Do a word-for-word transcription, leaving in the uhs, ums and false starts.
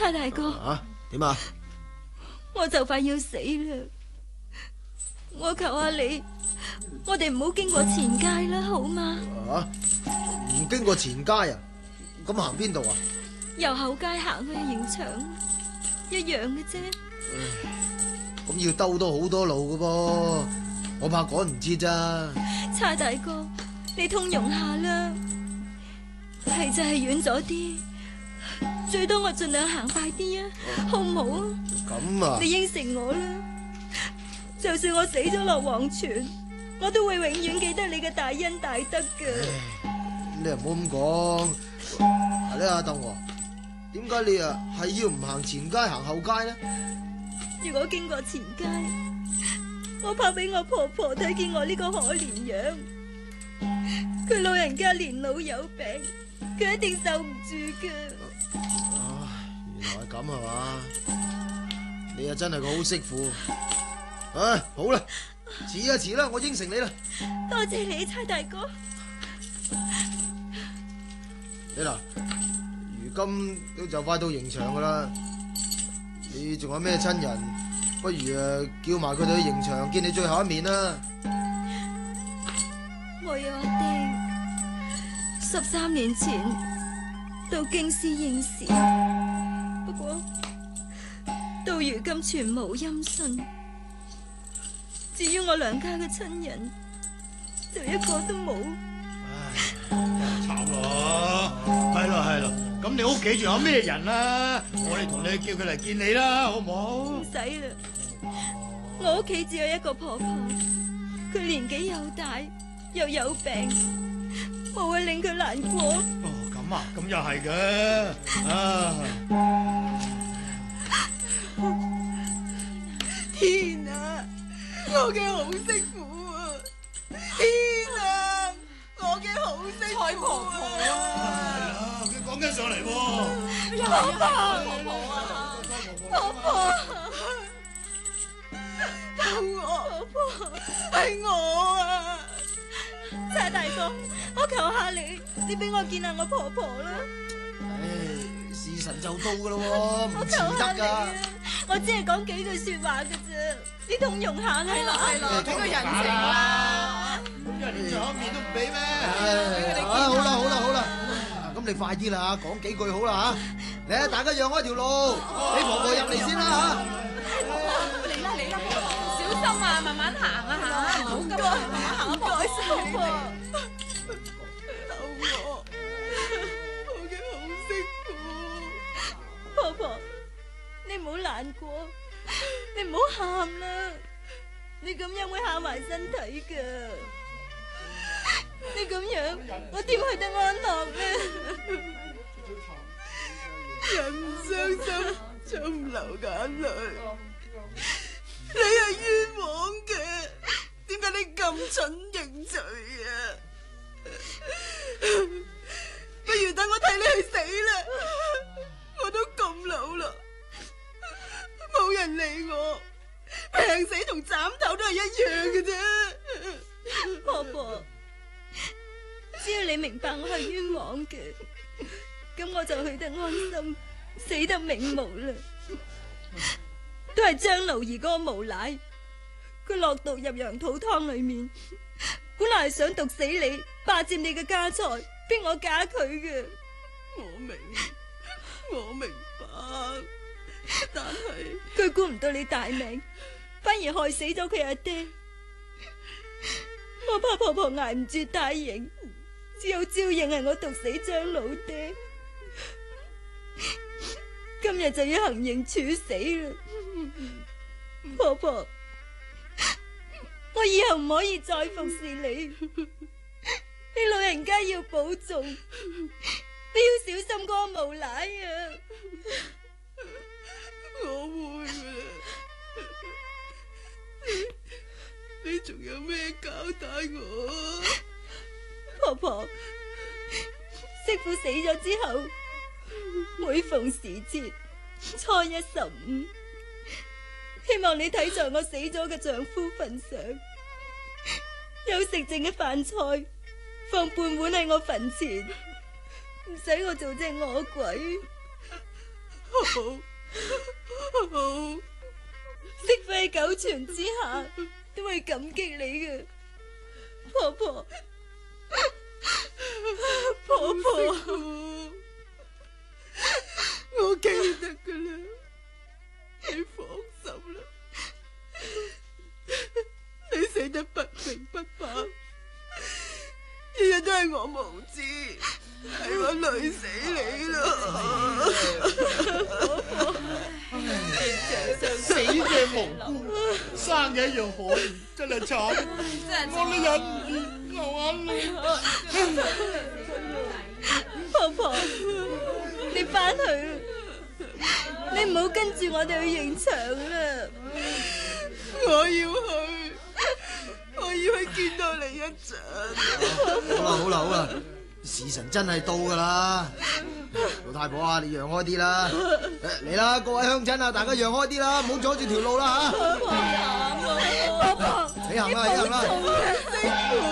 差大哥， 啊，點啊？ 我就快要死啦！我求下你，我哋唔好經過前街啦，好嗎？ 啊，唔經過前街啊？咁行邊度啊？ 由後街行去刑場，一樣嘅啫。 咁要兜多好多路噶噃，我怕趕唔切咋。 差大哥，你通融下啦，係就係遠咗啲，最多我盡量行快啲啊，好唔好啊？ 咁啊？ 你應承我啦，就算我死咗落黃泉，我都會永遠記得你嘅大恩大德嘅。 你又唔好咁講。係咧，阿鄧和，點解你啊係要唔行前街行後街呢？ 如果經過前街，我怕俾我婆婆睇見我呢個可憐樣。佢老人家年老有病，佢一定受唔住㗎。 唉，原來係咁係嘛？你啊真係個好媳婦。唉，好啦，遲啊遲啦，我應承你啦。 多謝你，差大哥。 你嗱，如今都就快到刑場噶啦，你仲有咩親人？不如誒叫埋佢哋去刑場見你最後一面啦。 我有阿爹，十三年前到京師應試，不過到如今全無音訊。至於我娘家嘅親人，就一個都冇。 慘咯，係咯係咯，咁你屋企仲有咩人啊？我哋同你叫佢嚟見你啦，好唔好？ 唔使啦，我屋企只有一個婆婆，佢年紀又大又有病，冇會令佢難過。 哦，咁啊，咁又係嘅啊！ 天啊，我嘅好媳婦啊！天啊！我嘅好媳婦婆婆係啦，佢講緊上嚟喎。 婆婆，婆婆啊，婆婆，等我，婆婆，係我啊！ 差大哥，我求下你，你俾我見下我婆婆啦。 唉，時辰就到噶咯喎，唔我求遲得下你啊噶。！ 我只係講幾句說話嘅啫，你通融下啦。係啦係啦，俾個人情啦。 因為連最後一面都唔俾咩？ 啊，好啦好啦好啦，咁你快啲啦嚇，講幾句好啦嚇。嚟啊，大家讓開條路，俾婆婆入嚟先啦嚇。 嚟啦嚟啦，小心啊，慢慢行啊嚇，唔好急啊，慢慢行啊，婆婆。等我，我嘅好媳婦。 婆婆，你唔好難過，你唔好喊啦，你咁樣會嚇埋身體噶。你咁樣，我點去得安樂呢？ 人唔傷心就唔流眼淚，你係冤枉嘅，點解你咁蠢認罪啊？不如等我睇你去死啦！我都咁老啦，冇人理我，病死同斬頭都係一樣嘅啫。 婆婆，只要你明白我係冤枉嘅，咁我就去得安心，死得瞑目啦。都係張奴兒嗰個無賴，佢落毒入羊肚湯裏面，本來係想毒死你，霸佔你嘅家財，逼我嫁佢嘅。 我明，我明白，但係佢估唔到你大命，反而害死咗佢阿爹。我怕婆婆捱唔住大刑，只有招認係我毒死張老爹。今日就要行刑處死啦，婆婆，我以後唔可以再服侍你，你老人家要保重，你要小心嗰個無賴啊！ 我會嘅。你仲有咩交代我？ 婆婆，媳婦死咗之後，每逢時節初一十五，希望你睇在我死咗嘅丈夫份上，有食剩嘅飯菜放半碗喺我墳前，唔使我做隻餓鬼。 好，好， 識揮九泉之下，都會感激你嘅，婆婆。婆婆， 我記得噶啦，你放心啦，你死得不明不白，日日都係我無知，係我累死你啦。 死嘅無辜，生嘅一樣可憐，真係慘，我都忍唔住流眼淚。 婆婆，你翻去啦，你唔好跟住我哋去刑場啦。 我要去，我要去見到你一陣。 好啦好啦好啦，時辰真係到噶啦，老太婆啊，你讓開啲啦，嚟啦，各位鄉親啊，大家讓開啲啦，唔好阻住條路啦吓。 婆婆， 你行啦，你行啦。